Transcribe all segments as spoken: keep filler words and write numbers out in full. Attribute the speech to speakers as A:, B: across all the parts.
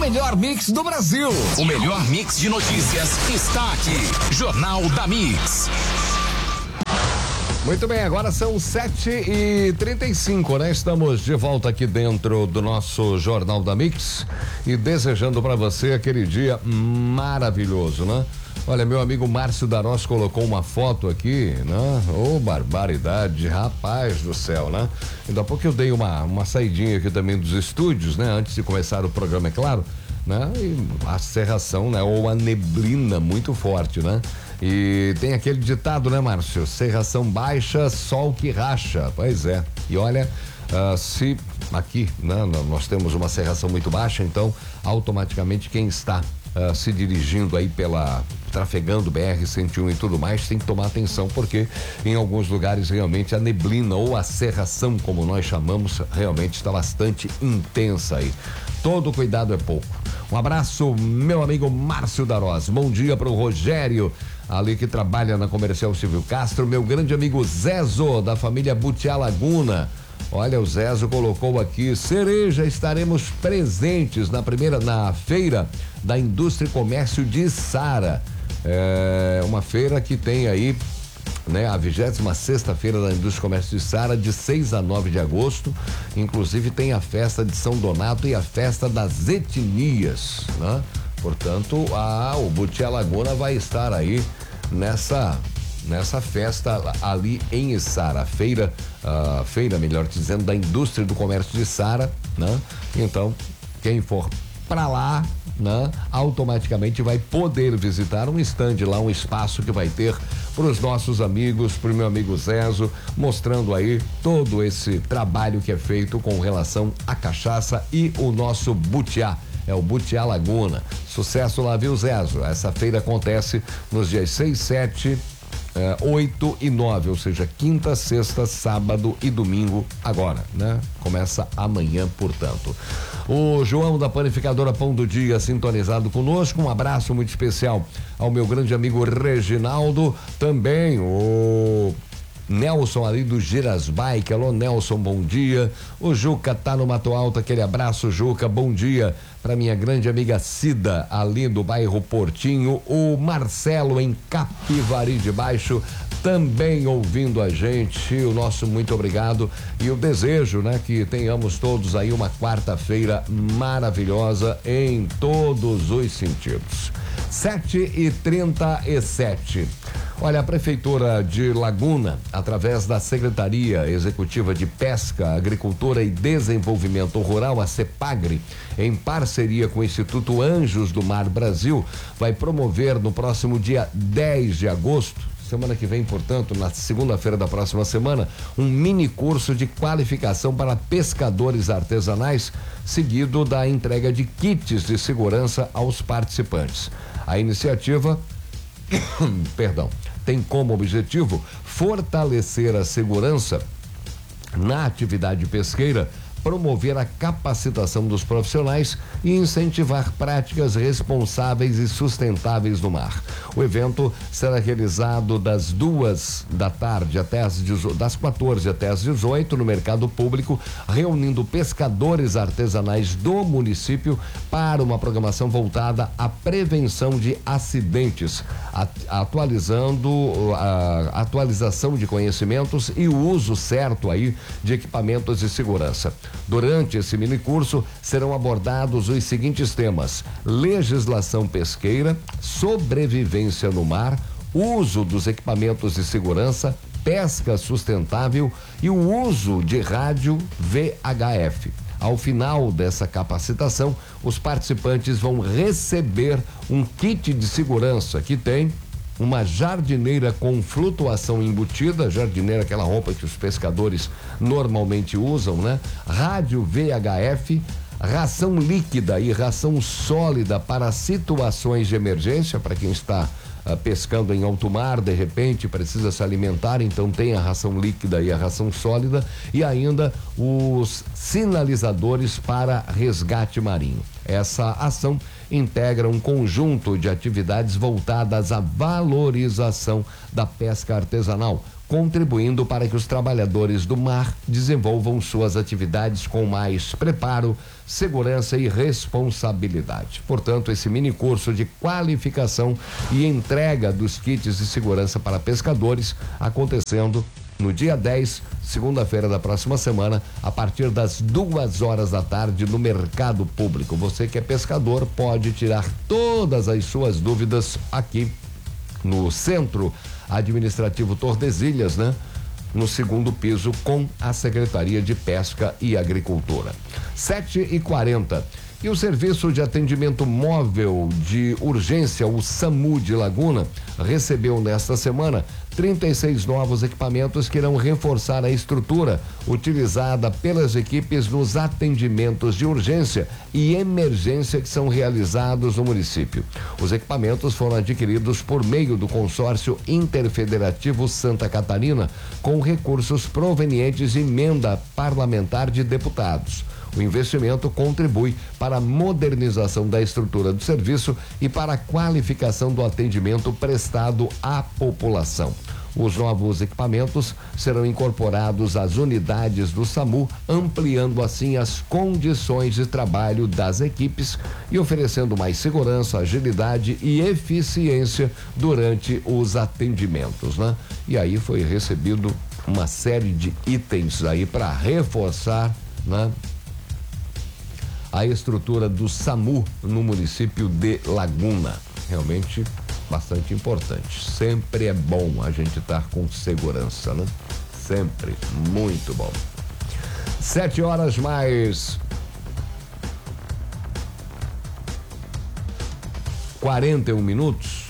A: melhor mix do Brasil.
B: O melhor mix de notícias está aqui. Jornal da Mix.
C: Muito bem, agora são sete e trinta e cinco, né? Estamos de volta aqui dentro do nosso Jornal da Mix e desejando para você aquele dia maravilhoso, né? Olha, meu amigo Márcio Darós colocou uma foto aqui, né? Ô, oh, barbaridade, rapaz do céu, né? Ainda há pouco eu dei uma, uma saidinha aqui também dos estúdios, né? Antes de começar o programa, é claro, né? E a cerração, né? Ou a neblina muito forte, né? E tem aquele ditado, né, Márcio? Cerração baixa, sol que racha. Pois é. E olha, uh, se aqui, né, nós temos uma cerração muito baixa, então automaticamente quem está uh, se dirigindo aí pela trafegando B R cento e um e tudo mais, tem que tomar atenção, porque em alguns lugares realmente a neblina ou a cerração, como nós chamamos, realmente está bastante intensa aí. Todo cuidado é pouco. Um abraço, meu amigo Márcio Darós. Bom dia para o Rogério, ali que trabalha na Comercial Silvio Castro, meu grande amigo Zezo, da família Butiá Laguna. Olha, o Zezo colocou aqui: Cereja, estaremos presentes na primeira, na feira da Indústria e Comércio de Sara. É uma feira que tem aí, né, a vigésima sexta feira da Indústria e Comércio de Sara, de seis a nove de agosto. Inclusive tem a festa de São Donato e a festa das etnias, né? Portanto, a, o Butiá Laguna vai estar aí nessa nessa festa ali em Sara, feira, uh, feira, melhor dizendo, da Indústria do Comércio de Sara, né? Então, quem for para lá, né, automaticamente vai poder visitar um estande lá, um espaço que vai ter para os nossos amigos, para o meu amigo Zezo, mostrando aí todo esse trabalho que é feito com relação à cachaça e o nosso Butiá. É o Butiá Laguna. Sucesso lá, viu, Zezo? Essa feira acontece nos dias seis, sete, oito e nove, ou seja, quinta, sexta, sábado e domingo agora, né? Começa amanhã, portanto. O João da Panificadora Pão do Dia sintonizado conosco, um abraço muito especial ao meu grande amigo Reginaldo, também o Nelson ali do Giras Bike. Alô, Nelson, bom dia. O Juca tá no Mato Alto, aquele abraço, Juca, bom dia para minha grande amiga Cida, ali do bairro Portinho. O Marcelo em Capivari de Baixo também ouvindo a gente. O nosso muito obrigado e o desejo, né, que tenhamos todos aí uma quarta-feira maravilhosa em todos os sentidos. Sete e trinta e sete. Olha, a Prefeitura de Laguna, através da Secretaria Executiva de Pesca, Agricultura e Desenvolvimento Rural, a CEPAGRE, em parceria com o Instituto Anjos do Mar Brasil, vai promover no próximo dia dez de agosto, semana que vem, portanto, na segunda-feira da próxima semana, um mini curso de qualificação para pescadores artesanais, seguido da entrega de kits de segurança aos participantes. A iniciativa, perdão, tem como objetivo fortalecer a segurança na atividade pesqueira, promover a capacitação dos profissionais e incentivar práticas responsáveis e sustentáveis no mar. O evento será realizado das duas da tarde até as das quatorze até as dezoito no mercado público, reunindo pescadores artesanais do município para uma programação voltada à prevenção de acidentes, atualizando a atualização de conhecimentos e o uso certo aí de equipamentos de segurança. Durante esse minicurso serão abordados os seguintes temas: legislação pesqueira, sobrevivência no mar, uso dos equipamentos de segurança, pesca sustentável e o uso de rádio V H F. Ao final dessa capacitação, os participantes vão receber um kit de segurança que tem uma jardineira com flutuação embutida, jardineira, aquela roupa que os pescadores normalmente usam, né? Rádio V H F, ração líquida e ração sólida para situações de emergência, para quem está uh, pescando em alto mar, de repente precisa se alimentar, então tem a ração líquida e a ração sólida, e ainda os sinalizadores para resgate marinho. Essa ação integra um conjunto de atividades voltadas à valorização da pesca artesanal, contribuindo para que os trabalhadores do mar desenvolvam suas atividades com mais preparo, segurança e responsabilidade. Portanto, esse mini curso de qualificação e entrega dos kits de segurança para pescadores acontecendo no dia dez, segunda-feira da próxima semana, a partir das duas horas da tarde no mercado público. Você que é pescador pode tirar todas as suas dúvidas aqui no Centro Administrativo Tordesilhas, né? No segundo piso com a Secretaria de Pesca e Agricultura. sete e quarenta. E o Serviço de Atendimento Móvel de Urgência, o SAMU de Laguna, recebeu nesta semana trinta e seis novos equipamentos que irão reforçar a estrutura utilizada pelas equipes nos atendimentos de urgência e emergência que são realizados no município. Os equipamentos foram adquiridos por meio do consórcio interfederativo Santa Catarina, com recursos provenientes de emenda parlamentar de deputados. O investimento contribui para a modernização da estrutura do serviço e para a qualificação do atendimento prestado à população. Os novos equipamentos serão incorporados às unidades do SAMU, ampliando assim as condições de trabalho das equipes e oferecendo mais segurança, agilidade e eficiência durante os atendimentos, né? E aí foi recebido uma série de itens aí para reforçar, né, a estrutura do SAMU no município de Laguna. Realmente bastante importante. Sempre é bom a gente estar com segurança, né? Sempre. Muito bom. Sete horas mais quarenta e um minutos.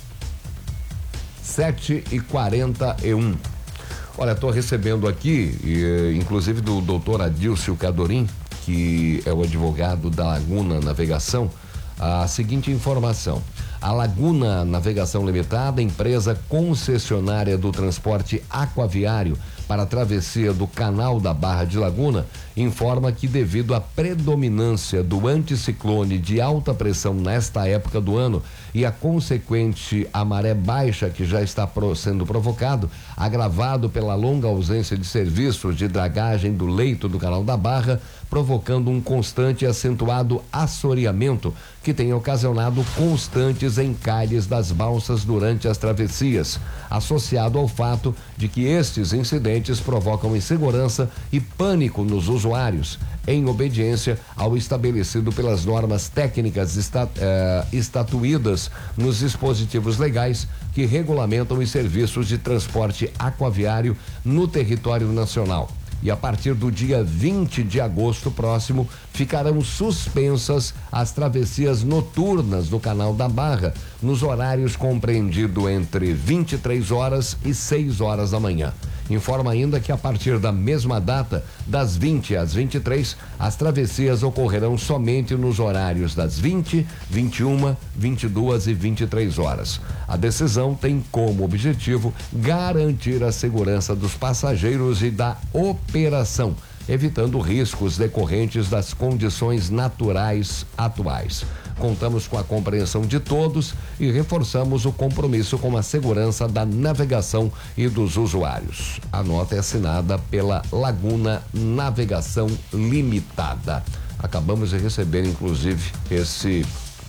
C: Sete e quarenta e um. Olha, estou recebendo aqui, e, inclusive do doutor Adilcio Cadorim, que é o advogado da Laguna Navegação, a seguinte informação. A Laguna Navegação Limitada, empresa concessionária do transporte aquaviário para a travessia do Canal da Barra de Laguna, informa que devido à predominância do anticiclone de alta pressão nesta época do ano e a consequente a maré baixa que já está pro, sendo provocado, agravado pela longa ausência de serviços de dragagem do leito do Canal da Barra, provocando um constante e acentuado assoreamento que tem ocasionado constantes encalhes das balsas durante as travessias, associado ao fato de que estes incidentes provocam insegurança e pânico nos usuários, em obediência ao estabelecido pelas normas técnicas esta, eh, estatuídas nos dispositivos legais que regulamentam os serviços de transporte aquaviário no território nacional. E a partir do dia vinte de agosto próximo, ficarão suspensas as travessias noturnas do Canal da Barra, nos horários compreendidos entre vinte e três horas e seis horas da manhã. Informa ainda que a partir da mesma data, das vinte às vinte e três, as travessias ocorrerão somente nos horários das vinte, vinte e uma, vinte e duas e vinte e três horas. A decisão tem como objetivo garantir a segurança dos passageiros e da operação, evitando riscos decorrentes das condições naturais atuais. Contamos com a compreensão de todos e reforçamos o compromisso com a segurança da navegação e dos usuários. A nota é assinada pela Laguna Navegação Limitada. Acabamos de receber, inclusive, esse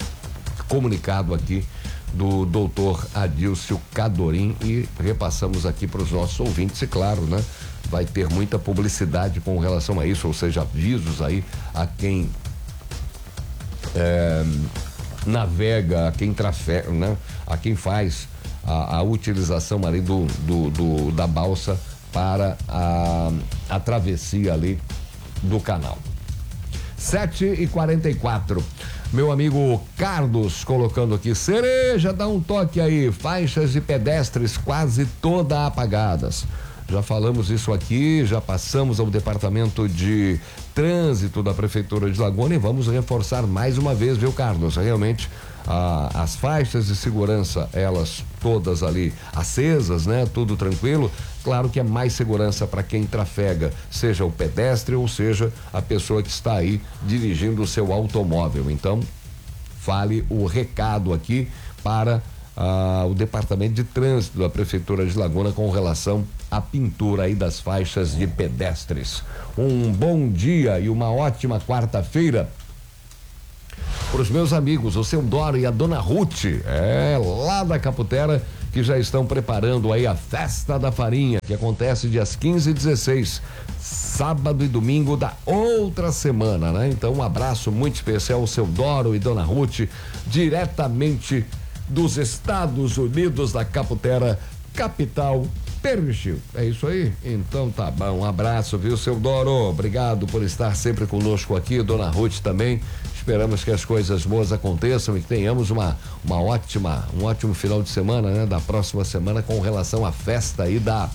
C: comunicado aqui do doutor Adilcio Cadorim e repassamos aqui para os nossos ouvintes, e claro, né? Vai ter muita publicidade com relação a isso, ou seja, avisos aí a quem é, navega, a quem trafega, né? A quem faz a, a utilização ali do, do, do da balsa para a, a travessia ali do canal. Sete e quarenta e quatro. Meu amigo Carlos colocando aqui, Cereja, dá um toque aí, faixas de pedestres quase todas apagadas. Já falamos isso aqui, já passamos ao departamento de trânsito da Prefeitura de Laguna e vamos reforçar mais uma vez, viu, Carlos? Realmente, ah, as faixas de segurança, elas todas ali acesas, né? Tudo tranquilo. Claro que é mais segurança para quem trafega, seja o pedestre ou seja a pessoa que está aí dirigindo o seu automóvel. Então, fale o recado aqui para ah, o Departamento de Trânsito da Prefeitura de Laguna com relação à pintura aí das faixas de pedestres. Um bom dia e uma ótima quarta-feira para os meus amigos, o seu Doro e a Dona Ruth, é, lá da Caputera, que já estão preparando aí a Festa da Farinha, que acontece dias quinze e dezesseis, sábado e domingo da outra semana, né? Então um abraço muito especial ao seu Doro e Dona Ruth, diretamente dos Estados Unidos da Caputera, capital Permitiu. É isso aí? Então tá bom, um abraço, viu, seu Doro? Obrigado por estar sempre conosco aqui, Dona Ruth também. Esperamos que as coisas boas aconteçam e que tenhamos uma, uma ótima, um ótimo final de semana, né? Da próxima semana com relação à festa aí da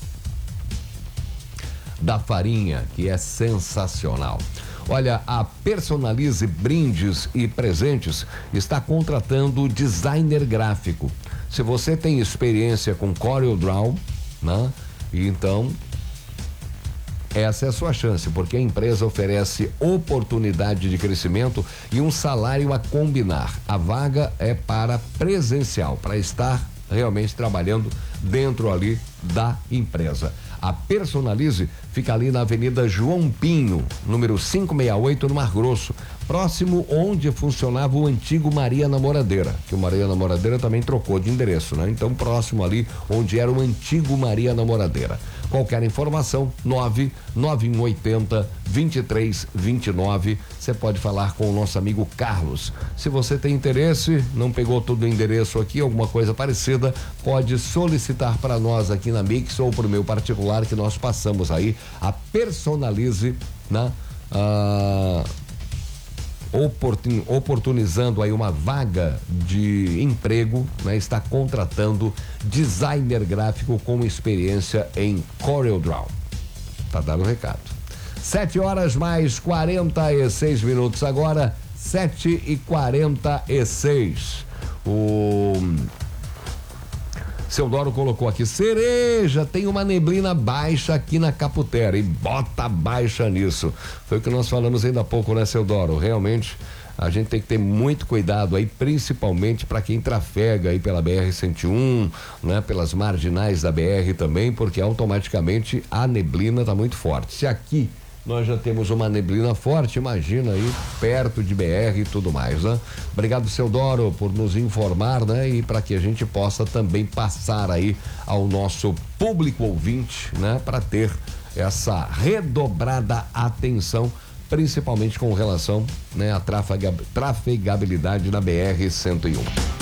C: da farinha, que é sensacional. Olha, a Personalize Brindes e Presentes está contratando designer gráfico. Se você tem experiência com CorelDRAW, né? Então, essa é a sua chance, porque a empresa oferece oportunidade de crescimento e um salário a combinar. A vaga é para presencial, para estar realmente trabalhando dentro ali da empresa. A Personalize fica ali na Avenida João Pinho, número quinhentos e sessenta e oito, no Mar Grosso, próximo onde funcionava o antigo Maria Namoradeira, que o Maria Namoradeira também trocou de endereço, né? Então, próximo ali onde era o antigo Maria Namoradeira. Qualquer informação, nove nove um oito zero, dois três dois nove. Você pode falar com o nosso amigo Carlos. Se você tem interesse, não pegou todo o endereço aqui, alguma coisa parecida, pode solicitar para nós aqui na Mix ou para o meu particular, que nós passamos aí. A Personalize, né? Ah, Oportun, oportunizando aí uma vaga de emprego, né? Está contratando designer gráfico com experiência em CorelDRAW. Tá dando o recado. Sete horas mais quarenta e seis minutos agora, sete e quarenta e seis. O seu Doro colocou aqui: Cereja, tem uma neblina baixa aqui na Caputera, e bota baixa nisso. Foi o que nós falamos ainda há pouco, né, seu Doro? Realmente, a gente tem que ter muito cuidado aí, principalmente para quem trafega aí pela B R cento e um, né, pelas marginais da B R também, porque automaticamente a neblina está muito forte. Se aqui nós já temos uma neblina forte, imagina aí perto de B R e tudo mais, né? Obrigado, seu Doro, por nos informar, né? E para que a gente possa também passar aí ao nosso público ouvinte, né? Para ter essa redobrada atenção, principalmente com relação, né, à trafegabilidade na B R cento e um.